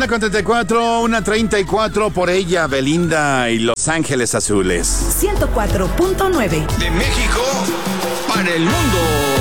1:34, 1:34 por ella, Belinda y Los Ángeles Azules. 104.9. De México para el mundo.